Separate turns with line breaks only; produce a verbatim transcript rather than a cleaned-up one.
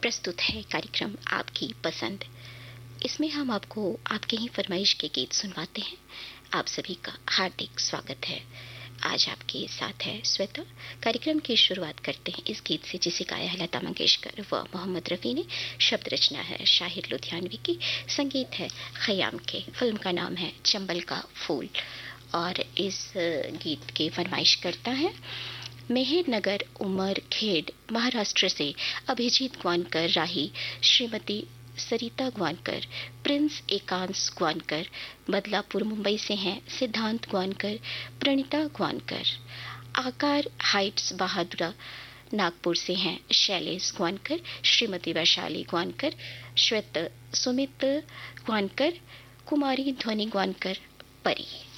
प्रस्तुत है कार्यक्रम आपकी पसंद। इसमें हम आपको आपके ही फरमाइश के गीत सुनवाते हैं। आप सभी का हार्दिक स्वागत है। आज आपके साथ है श्वेता। कार्यक्रम की शुरुआत करते हैं इस गीत से जिसे गाया है लता मंगेशकर व मोहम्मद रफ़ी ने। शब्द रचना है शाहिर लुधियानवी की, संगीत है खयाम के। फिल्म का नाम है चंबल का फूल और इस गीत के फरमाइश करता है मेहर नगर उमर खेड़ महाराष्ट्र से अभिजीत ग्वानकर राही, श्रीमती सरिता ग्वानकर, प्रिंस एकांश ग्वानकर। बदलापुर मुंबई से हैं सिद्धांत ग्वानकर, प्रणीता ग्वानकर। आकार हाइट्स बहादुरा नागपुर से हैं शैलेश ग्वानकर, श्रीमती वैशाली ग्वानकर, श्वेत सुमित ग्वानकर, कुमारी ध्वनि ग्वानकर, परी।